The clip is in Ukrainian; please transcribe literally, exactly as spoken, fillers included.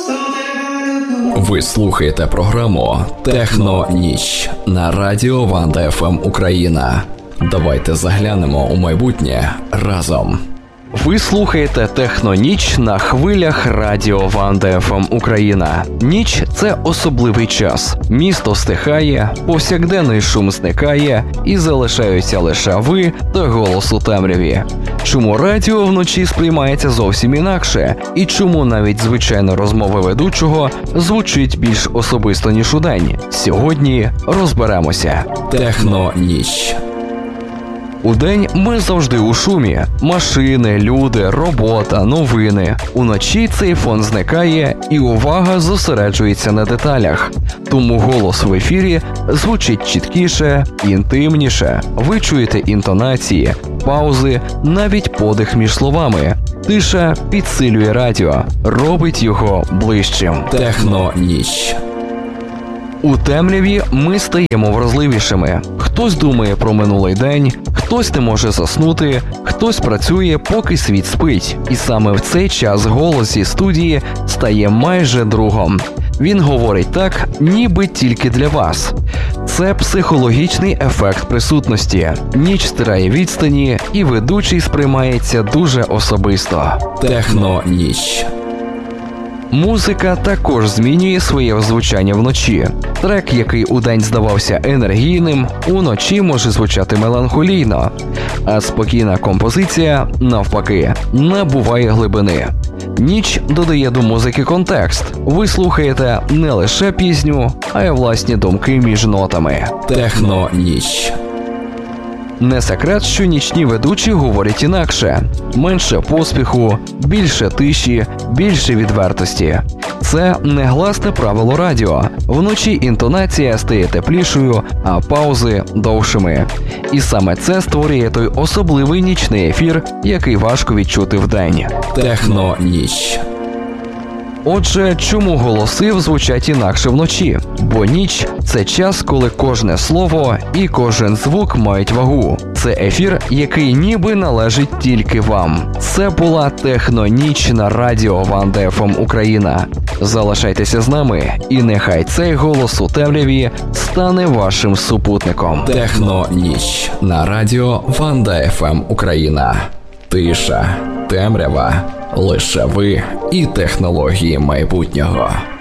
Ви слухаєте програму «Техно-ніч» на радіо Ванда еф ем Україна. Давайте заглянемо у майбутнє разом. Ви слухаєте «Техно-ніч» на хвилях радіо Ванда еф ем Україна. Ніч – це особливий час. Місто стихає, повсякденний шум зникає і залишаються лише ви та голос у темряві. Чому радіо вночі сприймається зовсім інакше? І чому навіть звичайна розмова ведучого звучить більш особисто, ніж удень? Сьогодні розберемося. «Техно-ніч». Удень ми завжди у шумі. Машини, люди, робота, новини. Уночі цей фон зникає і увага зосереджується на деталях. Тому голос в ефірі звучить чіткіше, інтимніше. Ви чуєте інтонації, паузи, навіть подих між словами. Тиша підсилює радіо, робить його ближчим. «Техно-ніч». У темряві ми стаємо вразливішими. Хтось думає про минулий день, хтось не може заснути, хтось працює, поки світ спить. І саме в цей час голос зі студії стає майже другом. Він говорить так, ніби тільки для вас. Це психологічний ефект присутності. Ніч стирає відстані, і ведучий сприймається дуже особисто. «Техно-ніч». Музика також змінює своє звучання вночі. Трек, який удень здавався енергійним, уночі може звучати меланхолійно. А спокійна композиція, навпаки, набуває глибини. Ніч додає до музики контекст. Ви слухаєте не лише пісню, а й власні думки між нотами. «Техно-ніч». Не секрет, що нічні ведучі говорять інакше. Менше поспіху, більше тиші, більше відвертості. Це негласне правило радіо. Вночі інтонація стає теплішою, а паузи – довшими. І саме це створює той особливий нічний ефір, який важко відчути вдень. «Техно-ніч». Отже, чому голоси звучать інакше вночі? Бо ніч – це час, коли кожне слово і кожен звук мають вагу. Це ефір, який ніби належить тільки вам. Це була «Техно-ніч» на радіо Ванда еф ем Україна. Залишайтеся з нами, і нехай цей голос у темряві стане вашим супутником. «Техно-ніч» на радіо Ванда еф ем Україна. Тиша, темрява, лише ви і технології майбутнього.